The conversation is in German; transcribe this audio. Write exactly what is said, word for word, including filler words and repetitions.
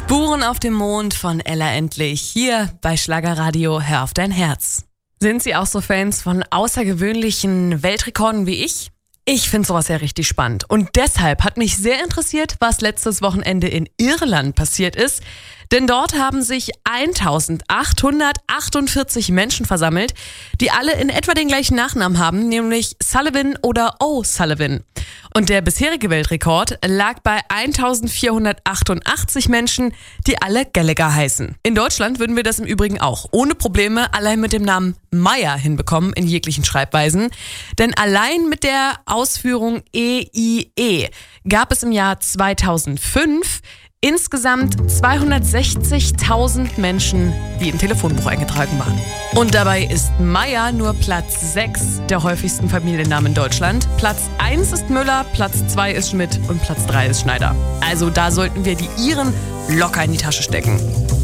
Spuren auf dem Mond von Ella Endlich, hier bei Schlagerradio Hör auf dein Herz. Sind Sie auch so Fans von außergewöhnlichen Weltrekorden wie ich? Ich finde sowas ja richtig spannend und deshalb hat mich sehr interessiert, was letztes Wochenende in Irland passiert ist. Denn dort haben sich eintausendachthundertachtundvierzig Menschen versammelt, die alle in etwa den gleichen Nachnamen haben, nämlich Sullivan oder O'Sullivan. Und der bisherige Weltrekord lag bei eintausendvierhundertachtundachtzig Menschen, die alle Gallagher heißen. In Deutschland würden wir das im Übrigen auch ohne Probleme allein mit dem Namen Meyer hinbekommen in jeglichen Schreibweisen. Denn allein mit der Ausführung E I E gab es im Jahr zweitausendfünf insgesamt zweihundertsechzigtausend Menschen, die im Telefonbuch eingetragen waren. Und dabei ist Meyer nur Platz sechs der häufigsten Familiennamen in Deutschland. Platz eins ist Müller, Platz zwei ist Schmidt und Platz drei ist Schneider. Also da sollten wir die Iren locker in die Tasche stecken.